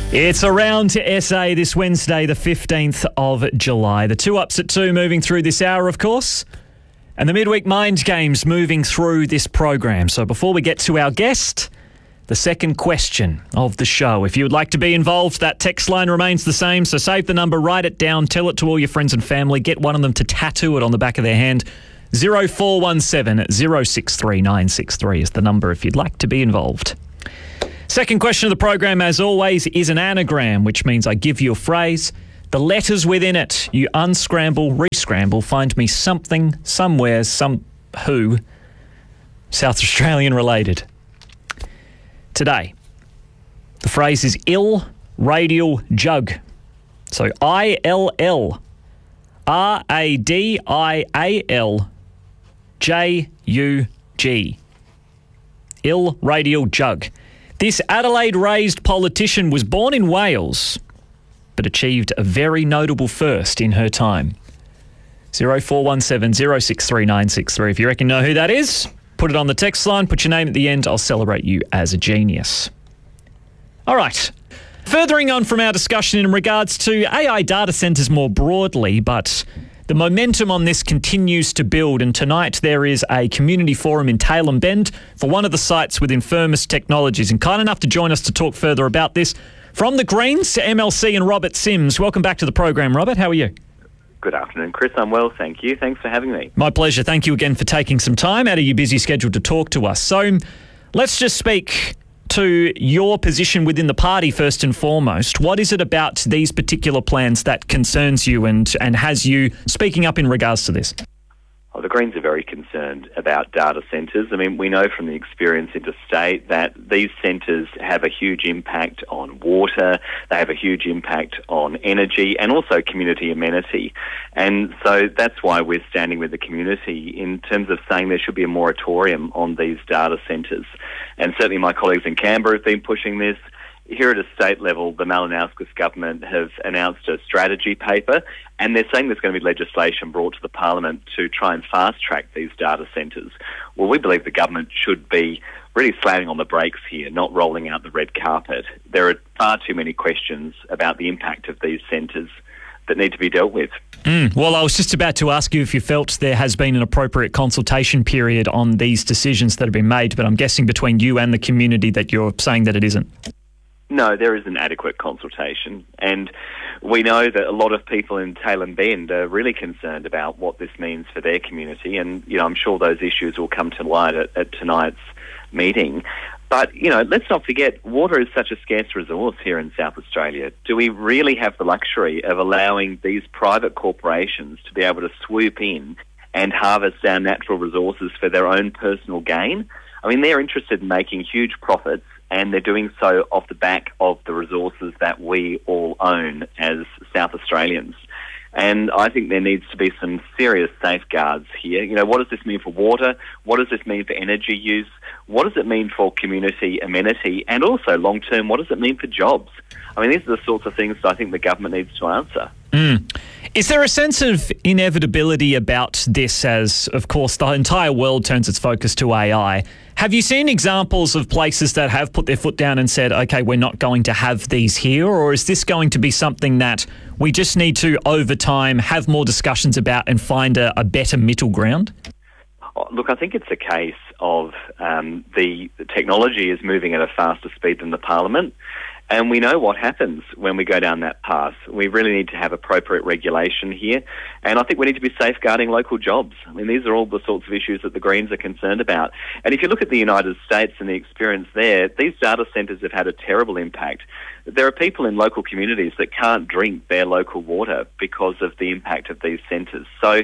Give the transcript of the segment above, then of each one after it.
It's Around to SA this Wednesday, the 15th of July. The 2 Ups at 2 moving through this hour, of course, and the Midweek Mind Games moving through this program. So before we get to our guest, the second question of the show. If you would like to be involved, that text line remains the same. So save the number, write it down, tell it to all your friends and family. Get one of them to tattoo it on the back of their hand. 0417 063 963 is the number if you'd like to be involved. Second question of the program, as always, is an anagram, which means I give you a phrase. The letters within it, you unscramble, re-scramble, find me something, somewhere, some who, South Australian related. Today, the phrase is ill radial jug. So ILLRADIALJUG. Ill radial jug. This Adelaide-raised politician was born in Wales, but achieved a very notable first in her time. 0417 063 963. If you reckon you know who that is, put it on the text line, put your name at the end. I'll celebrate you as a genius. All right. Furthering on from our discussion in regards to AI data centres more broadly, but the momentum on this continues to build, and tonight there is a community forum in Tailem Bend for one of the sites within Firmus Technologies. And kind enough to join us to talk further about this, from the Greens to MLC and Robert Sims. Welcome back to the program, Robert. How are you? Good afternoon, Chris. I'm well, thank you. Thanks for having me. My pleasure. Thank you again for taking some time out of your busy schedule to talk to us. So let's just speak to your position within the party first and foremost. What is it about these particular plans that concerns you and has you speaking up in regards to this? Well, the Greens are very concerned about data centres. I mean, we know from the experience interstate that these centres have a huge impact on water, they have a huge impact on energy and also community amenity. And so that's why we're standing with the community in terms of saying there should be a moratorium on these data centres. And certainly my colleagues in Canberra have been pushing this. Here at a state level, the Malinauskas government have announced a strategy paper, and they're saying there's going to be legislation brought to the parliament to try and fast-track these data centres. Well, we believe the government should be really slamming on the brakes here, not rolling out the red carpet. There are far too many questions about the impact of these centres that need to be dealt with. Well, I was just about to ask you if you felt there has been an appropriate consultation period on these decisions that have been made, but I'm guessing between you and the community that you're saying that it isn't. No, there isn't adequate consultation, and we know that a lot of people in Tailem Bend are really concerned about what this means for their community, and I'm sure those issues will come to light at tonight's meeting. But, let's not forget, water is such a scarce resource here in South Australia. Do we really have the luxury of allowing these private corporations to be able to swoop in and harvest our natural resources for their own personal gain? I mean, they're interested in making huge profits, and they're doing so off the back of the resources that we all own as South Australians. And I think there needs to be some serious safeguards here. What does this mean for water? What does this mean for energy use? What does it mean for community amenity? And also, long-term, what does it mean for jobs? I mean, these are the sorts of things that I think the government needs to answer. Is there a sense of inevitability about this as, of course, the entire world turns its focus to AI? Have you seen examples of places that have put their foot down and said, okay, we're not going to have these here? Or is this going to be something that we just need to, over time, have more discussions about and find a better middle ground? Look, I think it's a case of the technology is moving at a faster speed than the Parliament. And we know what happens when we go down that path. We really need to have appropriate regulation here. And I think we need to be safeguarding local jobs. I mean, these are all the sorts of issues that the Greens are concerned about. And if you look at the United States and the experience there, these data centres have had a terrible impact. There are people in local communities that can't drink their local water because of the impact of these centres. So,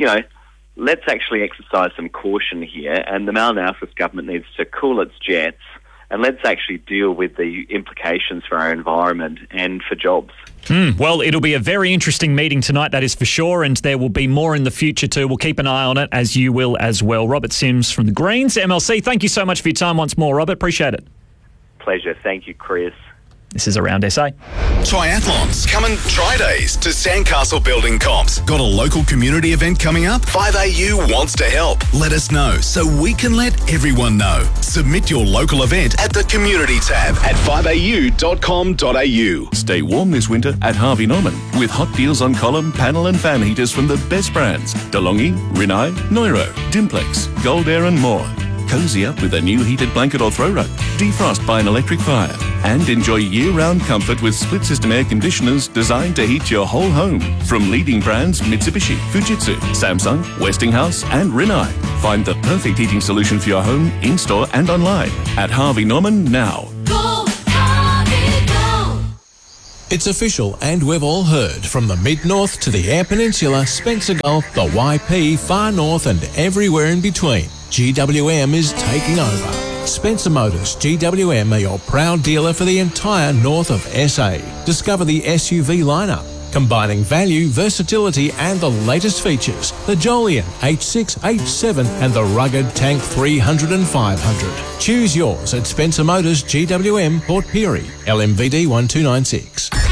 let's actually exercise some caution here. And the Malinauskas government needs to cool its jets, and let's actually deal with the implications for our environment and for jobs. Well, it'll be a very interesting meeting tonight, that is for sure, and there will be more in the future too. We'll keep an eye on it, as you will as well. Robert Sims from the Greens, MLC, thank you so much for your time once more, Robert. Appreciate it. Pleasure. Thank you, Chris. This is Around SA. Triathlons, come and try days to Sandcastle Building Comps. Got a local community event coming up? 5AU wants to help. Let us know so we can let everyone know. Submit your local event at the community tab at 5au.com.au. Stay warm this winter at Harvey Norman with hot deals on column, panel and fan heaters from the best brands. DeLonghi, Rinnai, Neuro, Dimplex, Gold Air and more. Cozy up with a new heated blanket or throw rug. Defrost by an electric fire. And enjoy year-round comfort with split-system air conditioners designed to heat your whole home. From leading brands Mitsubishi, Fujitsu, Samsung, Westinghouse and Rinnai. Find the perfect heating solution for your home, in-store and online at Harvey Norman now. Go, Harvey, go! It's official, and we've all heard, from the Mid-North to the Eyre Peninsula, Spencer Gulf, the YP, Far North and everywhere in between. GWM is taking over. Spencer Motors GWM are your proud dealer for the entire north of SA. Discover the SUV lineup, combining value, versatility and the latest features. The Jolion H6, H7 and the rugged Tank 300 and 500. Choose yours at Spencer Motors GWM, Port Pirie, LMVD 1296.